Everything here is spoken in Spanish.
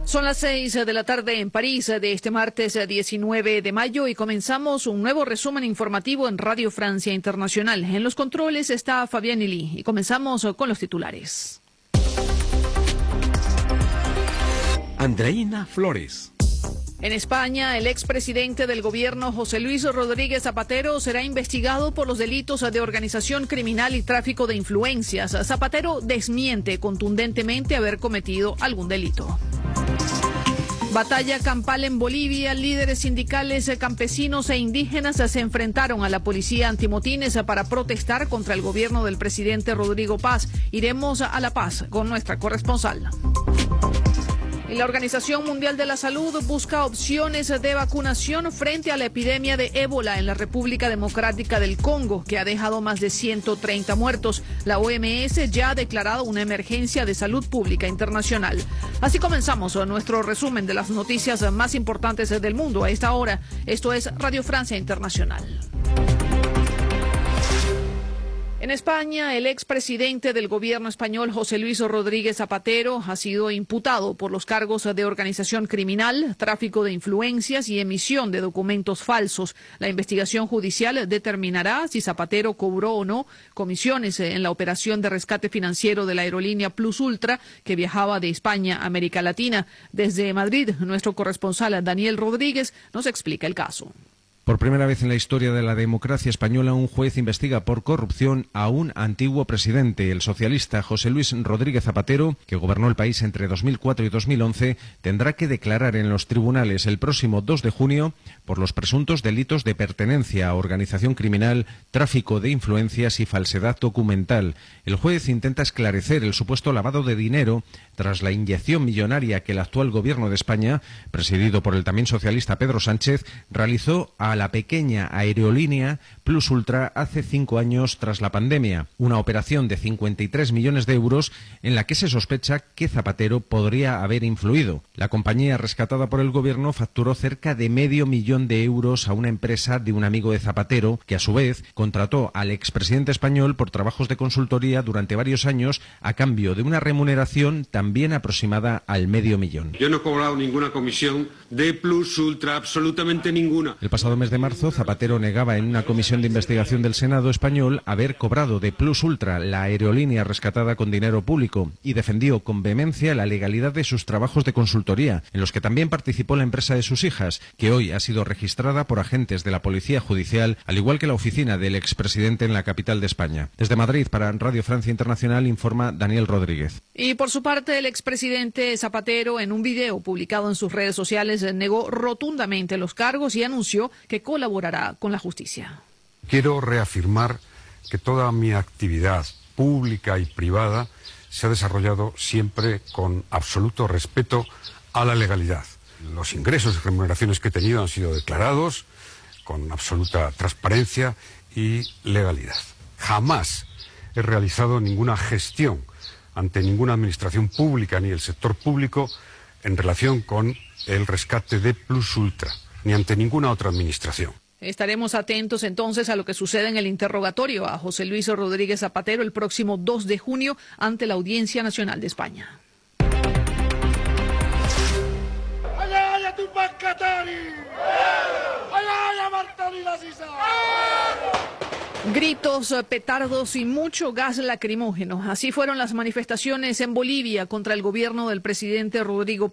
Son las 6 de la tarde en París de este martes 19 de mayo y comenzamos un nuevo resumen informativo en Radio Francia Internacional. En los controles está Fabián Ili y comenzamos con los titulares. Andreina Flores. En España, el expresidente del gobierno, José Luis Rodríguez Zapatero, será investigado por los delitos de organización criminal y tráfico de influencias. Zapatero desmiente contundentemente haber cometido algún delito. Batalla campal en Bolivia. Líderes sindicales, campesinos e indígenas se enfrentaron a la policía antimotines para protestar contra el gobierno del presidente Rodrigo Paz. Iremos a La Paz con nuestra corresponsal. Y la Organización Mundial de la Salud busca opciones de vacunación frente a la epidemia de ébola en la República Democrática del Congo, que ha dejado más de 130 muertos. La OMS ya ha declarado una emergencia de salud pública internacional. Así comenzamos nuestro resumen de las noticias más importantes del mundo a esta hora. Esto es Radio Francia Internacional. En España, el expresidente del gobierno español, José Luis Rodríguez Zapatero, ha sido imputado por los cargos de organización criminal, tráfico de influencias y emisión de documentos falsos. La investigación judicial determinará si Zapatero cobró o no comisiones en la operación de rescate financiero de la aerolínea Plus Ultra que viajaba de España a América Latina. Desde Madrid, nuestro corresponsal Daniel Rodríguez nos explica el caso. Por primera vez en la historia de la democracia española, un juez investiga por corrupción a un antiguo presidente. El socialista José Luis Rodríguez Zapatero, que gobernó el país entre 2004 y 2011, tendrá que declarar en los tribunales el próximo 2 de junio por los presuntos delitos de pertenencia a organización criminal, tráfico de influencias y falsedad documental. El juez intenta esclarecer el supuesto lavado de dinero tras la inyección millonaria que el actual gobierno de España, presidido por el también socialista Pedro Sánchez, realizó a la pequeña aerolínea Plus Ultra hace 5 años tras la pandemia. Una operación de 53 millones de euros en la que se sospecha que Zapatero podría haber influido. La compañía rescatada por el gobierno facturó cerca de medio millón de euros a una empresa de un amigo de Zapatero, que a su vez contrató al expresidente español por trabajos de consultoría durante varios años a cambio de una remuneración también aproximada al medio millón. Yo no he cobrado ninguna comisión de Plus Ultra, absolutamente ninguna. El pasado mes de marzo, Zapatero negaba en una comisión de investigación del Senado español haber cobrado de Plus Ultra, la aerolínea rescatada con dinero público, y defendió con vehemencia la legalidad de sus trabajos de consultoría, en los que también participó la empresa de sus hijas, que hoy ha sido registrada por agentes de la Policía Judicial, al igual que la oficina del expresidente en la capital de España. Desde Madrid, para Radio Francia Internacional, informa Daniel Rodríguez. Y por su parte, el expresidente Zapatero, en un video publicado en sus redes sociales, negó rotundamente los cargos y anunció que colaborará con la justicia. Quiero reafirmar que toda mi actividad pública y privada se ha desarrollado siempre con absoluto respeto a la legalidad. Los ingresos y remuneraciones que he tenido han sido declarados con absoluta transparencia y legalidad. Jamás he realizado ninguna gestión ante ninguna administración pública ni el sector público en relación con el rescate de Plus Ultra, ni ante ninguna otra administración. Estaremos atentos entonces a lo que sucede en el interrogatorio a José Luis Rodríguez Zapatero el próximo 2 de junio ante la Audiencia Nacional de España. Gritos, petardos y mucho gas lacrimógeno. Así fueron las manifestaciones en Bolivia contra el gobierno del presidente Rodrigo